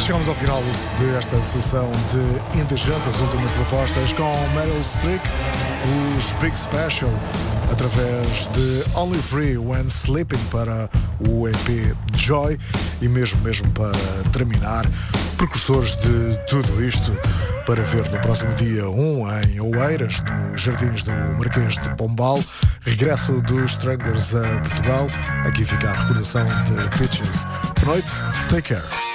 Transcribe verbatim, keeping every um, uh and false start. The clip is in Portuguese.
Chegamos ao final desta sessão de Indecente, as últimas propostas com Meryl Streep, os Big Special, através de Only Free When Sleeping para o E P Joy, e mesmo mesmo para terminar, precursores de tudo isto, para ver no próximo dia um em Oeiras, nos Jardins do Marquês de Pombal, regresso dos Stranglers a Portugal. Aqui fica a recordação de Pitches. Boa noite, take care.